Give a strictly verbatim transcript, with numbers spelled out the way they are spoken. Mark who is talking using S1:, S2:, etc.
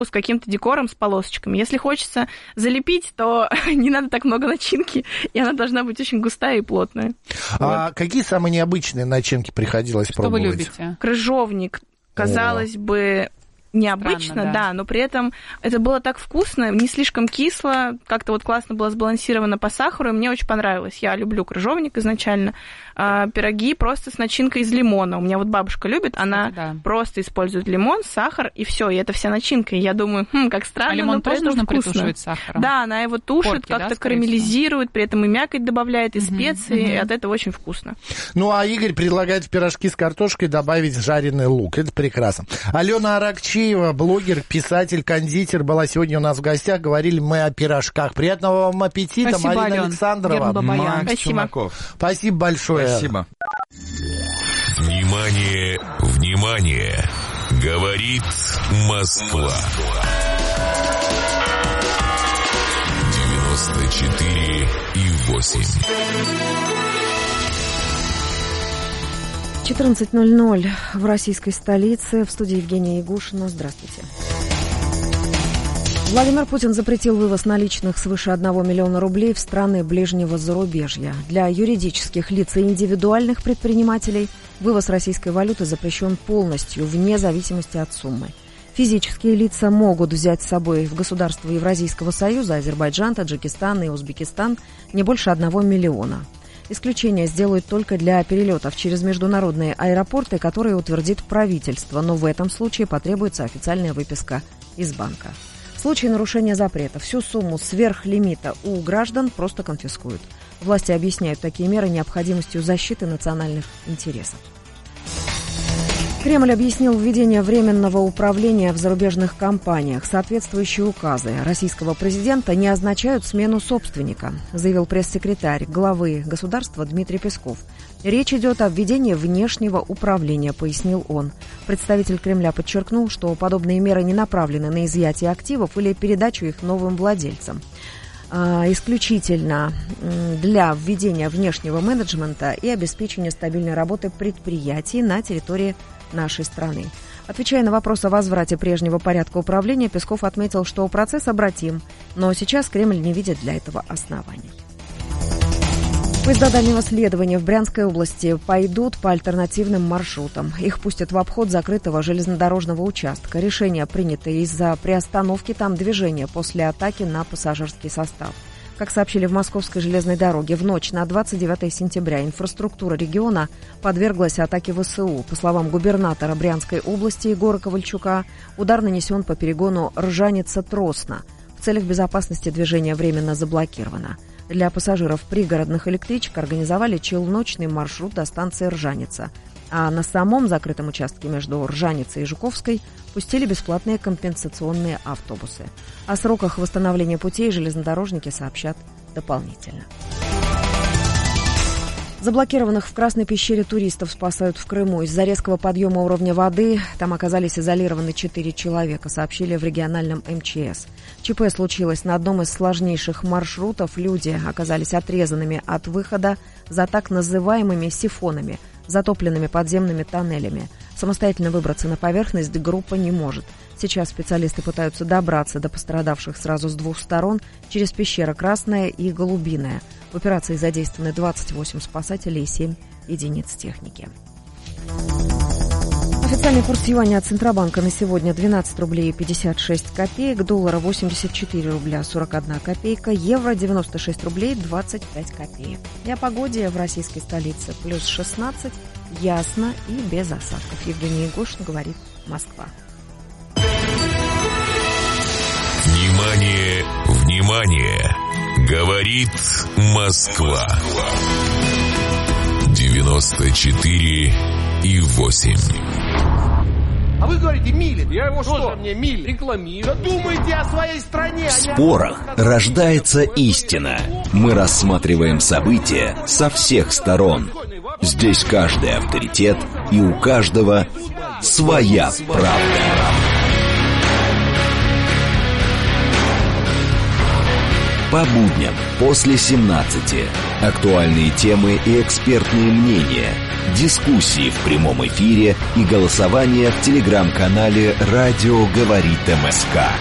S1: с каким-то декором, с полосочками. Если хочется залепить, то не надо так много начинки, и она должна быть очень густая и плотная.
S2: А
S1: вот.
S2: Какие самые необычные начинки приходилось
S3: Что
S2: пробовать?
S3: вы любите?
S1: Крыжовник, казалось О. бы... необычно,
S3: Странно, да.
S1: да, но при этом это было так вкусно, не слишком кисло, как-то вот классно было сбалансировано по сахару, и мне очень понравилось. Я люблю крыжовник изначально. А, пироги просто с начинкой из лимона. У меня вот бабушка любит, Кстати, она да. просто использует лимон, сахар, и все, и это вся начинка. И я думаю, хм, как странно,
S3: а лимон
S1: но при
S3: тоже
S1: этом
S3: нужно
S1: вкусно.
S3: притушивать сахаром?
S1: Да, она его тушит,
S3: Корки,
S1: как-то
S3: да,
S1: карамелизирует, при этом и мякоть добавляет, и
S3: угу,
S1: специи,
S3: угу.
S1: и от этого очень вкусно.
S2: Ну, а Игорь предлагает в пирожки с картошкой добавить жареный лук. Это прекрасно. Алена Аракчеева, блогер, писатель, кондитер, была сегодня у нас в гостях. Говорили мы о пирожках. Приятного вам аппетита,
S3: Спасибо,
S2: Марина
S3: Ален.
S2: Александрова.
S3: Макс
S1: Спасибо.
S4: Чумаков.
S2: Спасибо большое.
S4: Спасибо.
S5: Внимание, внимание! Говорит Москва. девяносто четыре и восемь.
S6: четырнадцать ноль ноль в российской столице. В студии Евгения Ягушина. Здравствуйте. Владимир Путин запретил вывоз наличных свыше одного миллиона рублей в страны ближнего зарубежья. Для юридических лиц и индивидуальных предпринимателей вывоз российской валюты запрещен полностью, вне зависимости от суммы. Физические лица могут взять с собой в государства Евразийского союза, Азербайджан, Таджикистан и Узбекистан не больше одного миллиона. Исключение сделают только для перелетов через международные аэропорты, которые утвердит правительство, но в этом случае потребуется официальная выписка из банка. В случае нарушения запрета всю сумму сверх лимита у граждан просто конфискуют. Власти объясняют такие меры необходимостью защиты национальных интересов. Кремль объяснил введение временного управления в зарубежных компаниях. Соответствующие указы российского президента не означают смену собственника, заявил пресс-секретарь главы государства Дмитрий Песков. Речь идет о введении внешнего управления, пояснил он. Представитель Кремля подчеркнул, что подобные меры не направлены на изъятие активов или передачу их новым владельцам. Исключительно для введения внешнего менеджмента и обеспечения стабильной работы предприятий на территории нашей страны. Отвечая на вопрос о возврате прежнего порядка управления, Песков отметил, что процесс обратим, но сейчас Кремль не видит для этого оснований. Поезда дальнего следования в Брянской области пойдут по альтернативным маршрутам. Их пустят в обход закрытого железнодорожного участка. Решение принято из-за приостановки там движения после атаки на пассажирский состав. Как сообщили в Московской железной дороге, в ночь на двадцать девятое сентября инфраструктура региона подверглась атаке ВСУ. По словам губернатора Брянской области Егора Ковальчука, удар нанесен по перегону Ржаница-Тросна. В целях безопасности движение временно заблокировано. Для пассажиров пригородных электричек организовали челночный маршрут до станции Ржаница. А на самом закрытом участке между Ржаницей и Жуковской пустили бесплатные компенсационные автобусы. О сроках восстановления путей железнодорожники сообщат дополнительно. Заблокированных в Красной пещере туристов спасают в Крыму. Из-за резкого подъема уровня воды там оказались изолированы четыре человека, сообщили в региональном эм че эс. ЧП случилось на одном из сложнейших маршрутов. Люди оказались отрезанными от выхода за так называемыми сифонами, затопленными подземными тоннелями. Самостоятельно выбраться на поверхность группа не может. Сейчас специалисты пытаются добраться до пострадавших сразу с двух сторон через пещеры Красная и Голубиная. В операции задействованы двадцать восемь спасателей и семь единиц техники. Официальный курс юаня от Центробанка на сегодня двенадцать рублей пятьдесят шесть копеек, доллара восемьдесят четыре рубля сорок одна копейка, евро девяносто шесть рублей двадцать пять копеек. И о погоде в российской столице плюс шестнадцать, ясно и без осадков. Евгения Ягушина, говорит Москва.
S5: Внимание, внимание! Говорит Москва. девяносто четыре и восемь.
S7: А вы говорите, милит. Я его что? Мне милит. Рекламирую. Да думайте о своей стране.
S8: В спорах рождается истина. Мы рассматриваем события со всех сторон. Здесь каждый авторитет, и у каждого своя правда. По будням после семнадцати. Актуальные темы и экспертные мнения. дискуссии в прямом эфире и голосование в телеграм-канале «Радио говорит МСК».